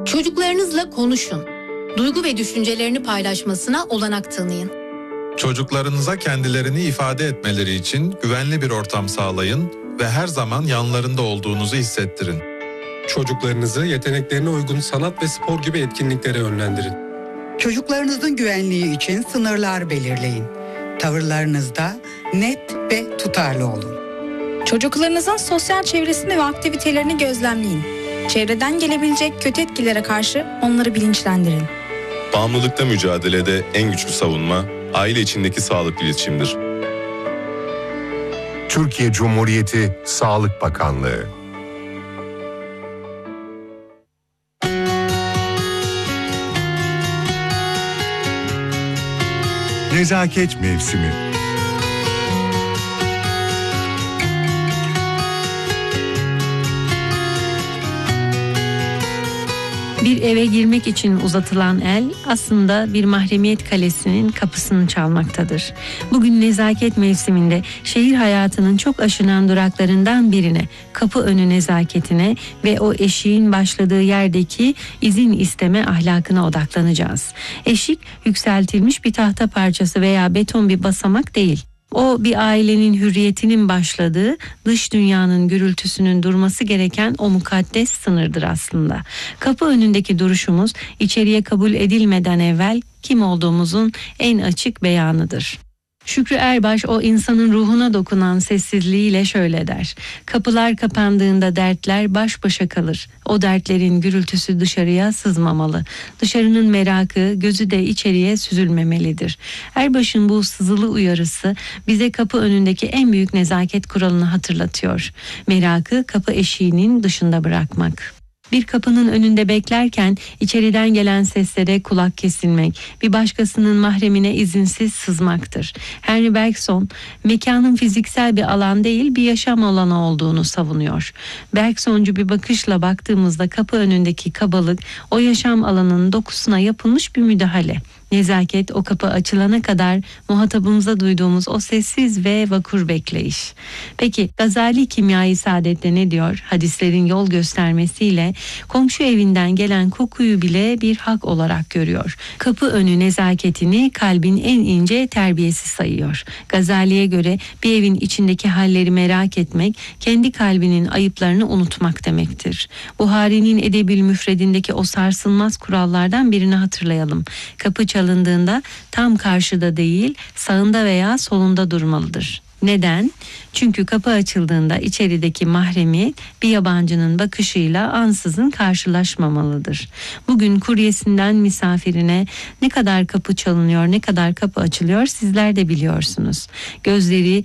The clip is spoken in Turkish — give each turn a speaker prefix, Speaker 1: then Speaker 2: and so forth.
Speaker 1: Çocuklarınızla konuşun. Duygu ve düşüncelerini paylaşmasına olanak tanıyın.
Speaker 2: Çocuklarınıza kendilerini ifade etmeleri için güvenli bir ortam sağlayın ve her zaman yanlarında olduğunuzu hissettirin.
Speaker 3: Çocuklarınızı yeteneklerine uygun sanat ve spor gibi etkinliklere yönlendirin.
Speaker 4: Çocuklarınızın güvenliği için sınırlar belirleyin. Tavırlarınızda net ve tutarlı olun.
Speaker 5: Çocuklarınızın sosyal çevresini ve aktivitelerini gözlemleyin. Çevreden gelebilecek kötü etkilere karşı onları bilinçlendirin.
Speaker 6: Bağımlılıkla mücadelede en güçlü savunma, aile içindeki sağlıklı iletişimdir.
Speaker 7: Türkiye Cumhuriyeti Sağlık Bakanlığı. Nezaket mevsimi.
Speaker 8: Bir eve girmek için uzatılan el aslında bir mahremiyet kalesinin kapısını çalmaktadır. Bugün nezaket mevsiminde şehir hayatının çok aşınan duraklarından birine, kapı önü nezaketine ve o eşiğin başladığı yerdeki izin isteme ahlakına odaklanacağız. Eşik yükseltilmiş bir tahta parçası veya beton bir basamak değil. O bir ailenin hürriyetinin başladığı, dış dünyanın gürültüsünün durması gereken o mukaddes sınırdır aslında. Kapı önündeki duruşumuz içeriye kabul edilmeden evvel kim olduğumuzun en açık beyanıdır. Şükrü Erbaş o insanın ruhuna dokunan sessizliğiyle şöyle der: kapılar kapandığında dertler baş başa kalır. O dertlerin gürültüsü dışarıya sızmamalı. Dışarının merakı, gözü de içeriye süzülmemelidir. Erbaş'ın bu sızılı uyarısı bize kapı önündeki en büyük nezaket kuralını hatırlatıyor. Merakı kapı eşiğinin dışında bırakmak. Bir kapının önünde beklerken içeriden gelen seslere kulak kesilmek, bir başkasının mahremine izinsiz sızmaktır. Henry Bergson, mekanın fiziksel bir alan değil bir yaşam alanı olduğunu savunuyor. Bergsoncu bir bakışla baktığımızda kapı önündeki kabalık, o yaşam alanının dokusuna yapılmış bir müdahale. Nezaket o kapı açılana kadar muhatabımıza duyduğumuz o sessiz ve vakur bekleyiş. Peki Gazali Kimya-i Saadet'te ne diyor? Hadislerin yol göstermesiyle komşu evinden gelen kokuyu bile bir hak olarak görüyor. Kapı önü nezaketini kalbin en ince terbiyesi sayıyor. Gazali'ye göre bir evin içindeki halleri merak etmek, kendi kalbinin ayıplarını unutmak demektir. Buhari'nin Edebül Müfredindeki o sarsılmaz kurallardan birini hatırlayalım. Kapı çalındığında tam karşıda değil, sağında veya solunda durmalıdır. Neden? Çünkü kapı açıldığında içerideki mahremiyet bir yabancının bakışıyla ansızın karşılaşmamalıdır. Bugün kuryesinden misafirine ne kadar kapı çalınıyor, ne kadar kapı açılıyor sizler de biliyorsunuz. Gözleri